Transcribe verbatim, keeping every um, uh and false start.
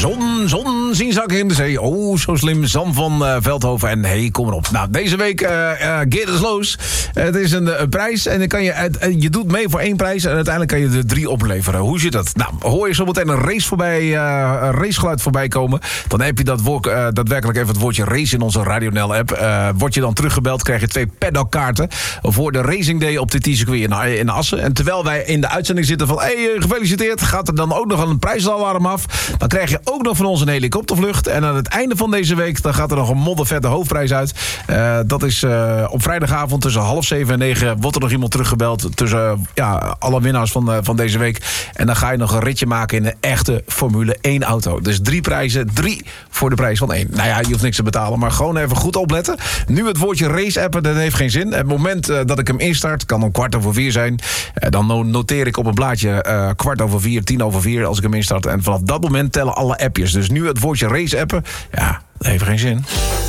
Zon, zon, zien zakken in de zee. Oh, zo slim. Sam van uh, Veldhoven. En hey, kom erop. Nou, deze week uh, uh, Geert is los. Uh, het is een, een prijs. En dan kan je, uh, je doet mee voor één prijs. En uiteindelijk kan je er drie opleveren. Hoe zit dat? Nou, hoor je zo meteen een race voorbij, uh, een racegeluid voorbij komen. Dan heb je dat woord, uh, daadwerkelijk even het woordje race in onze Radio N L app. Uh, word je dan teruggebeld, krijg je twee paddockkaarten voor de Racing Day op de T-circuit in, in Assen. En terwijl wij in de uitzending zitten van hey, gefeliciteerd, gaat er dan ook nog een prijsalarm af. Dan krijg je ook nog van ons een helikoptervlucht. En aan het einde van deze week dan gaat er nog een moddervette hoofdprijs uit. Uh, dat is uh, op vrijdagavond tussen half zeven en negen wordt er nog iemand teruggebeld tussen uh, ja, alle winnaars van, uh, van deze week. En dan ga je nog een ritje maken in een echte Formule één auto. Dus drie prijzen, drie voor de prijs van één. Nou ja, je hoeft niks te betalen, maar gewoon even goed opletten. Nu het woordje race appen, dat heeft geen zin. Het moment uh, dat ik hem instart, kan om kwart over vier zijn. Uh, dan noteer ik op een blaadje uh, kwart over vier, tien over vier als ik hem instart. En vanaf dat moment tellen alle appjes. Dus nu het woordje race appen, ja, dat heeft geen zin.